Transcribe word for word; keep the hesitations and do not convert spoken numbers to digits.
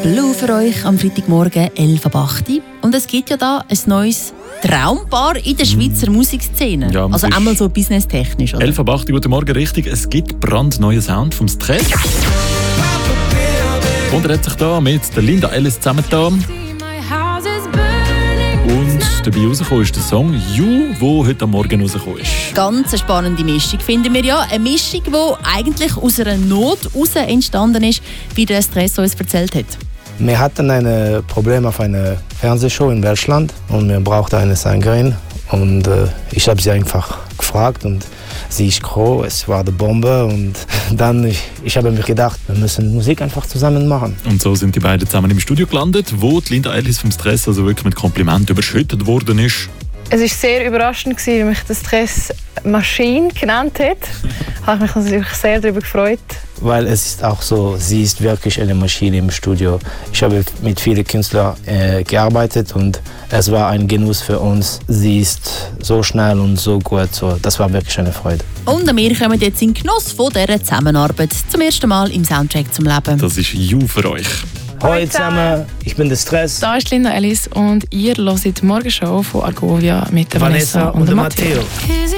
Blue für euch am Freitagmorgen elf Uhr acht. Und es gibt ja da ein neues Traumpaar in der Schweizer Musikszene. Ja, also einmal so businesstechnisch. elf Uhr acht, guten Morgen, richtig. Es gibt brandneuen Sound vom Stress. Und er hat sich da mit der Linda Ellis zusammengetan. Und dabei rausgekommen ist der Song «You», der heute Morgen rausgekommen ist. Ganz eine spannende Mischung, finden wir ja. Eine Mischung, die eigentlich aus einer Not heraus entstanden ist, wie der Stress uns erzählt hat. Wir hatten ein Problem auf einer Fernsehshow in Deutschland und wir brauchten eine Sängerin. Und äh, ich habe sie einfach gefragt und sie ist gekommen, es war eine Bombe. Und dann ich, ich habe mir gedacht, wir müssen Musik einfach zusammen machen. Und so sind die beiden zusammen im Studio gelandet, wo die Linda Ellis vom Stress also wirklich mit Komplimenten überschüttet worden ist. Es war sehr überraschend, wie mich der Stress Maschine genannt hat. Ich habe mich natürlich sehr darüber gefreut. Weil es ist auch so, sie ist wirklich eine Maschine im Studio. Ich habe mit vielen Künstlern äh, gearbeitet und es war ein Genuss für uns. Sie ist so schnell und so gut, so, das war wirklich eine Freude. Und wir kommen jetzt in den Genuss von dieser Zusammenarbeit. Zum ersten Mal im Soundtrack zum Leben. Das ist «You» für euch. Hallo zusammen, ich bin der Stress. Da ist Linda Ellis und ihr hört die Morgenshow von Argovia mit der Vanessa, Vanessa und, und Matteo.